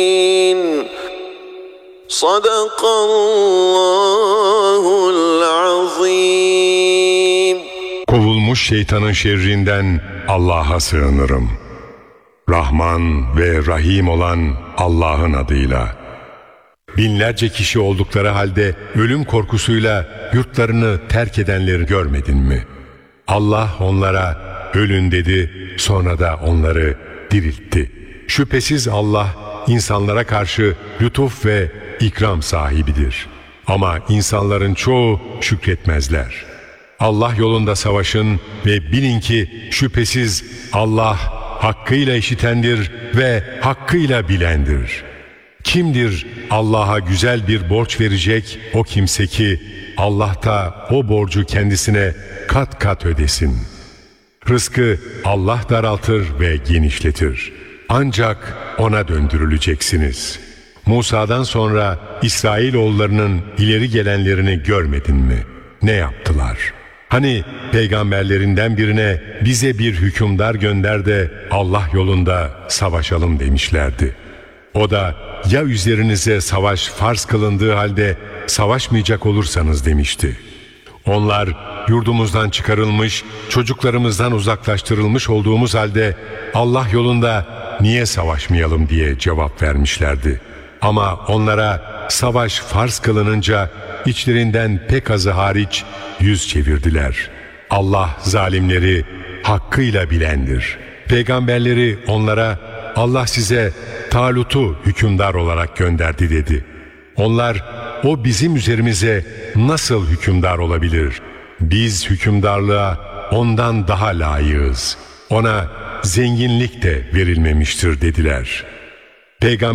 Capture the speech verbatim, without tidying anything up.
Sadakallahul azim. Kovulmuş şeytanın şerrinden Allah'a sığınırım. Rahman ve Rahim olan Allah'ın adıyla. Binlerce kişi oldukları halde ölüm korkusuyla yurtlarını terk edenleri görmedin mi? Allah onlara ölün dedi, sonra da onları diriltti. Şüphesiz Allah insanlara karşı lütuf ve ikram sahibidir. Ama insanların çoğu şükretmezler. Allah yolunda savaşın ve bilin ki şüphesiz Allah hakkıyla işitendir ve hakkıyla bilendir. Kimdir Allah'a güzel bir borç verecek o kimse ki Allah da o borcu kendisine kat kat ödesin. Rızkı Allah daraltır ve genişletir. Ancak ona döndürüleceksiniz. Musa'dan sonra İsrailoğullarının ileri gelenlerini görmedin mi? Ne yaptılar? Hani peygamberlerinden birine bize bir hükümdar gönder de Allah yolunda savaşalım demişlerdi. O da ya üzerinize savaş farz kılındığı halde savaşmayacak olursanız demişti. Onlar yurdumuzdan çıkarılmış, çocuklarımızdan uzaklaştırılmış olduğumuz halde Allah yolunda niye savaşmayalım diye cevap vermişlerdi. Ama onlara savaş farz kılınınca içlerinden pek azı hariç yüz çevirdiler. Allah zalimleri hakkıyla bilendir. Peygamberleri onlara Allah size Talut'u hükümdar olarak gönderdi dedi. Onlar o bizim üzerimize nasıl hükümdar olabilir? Biz hükümdarlığa ondan daha layığız. Ona zenginlik de verilmemiştir dediler. Peygamber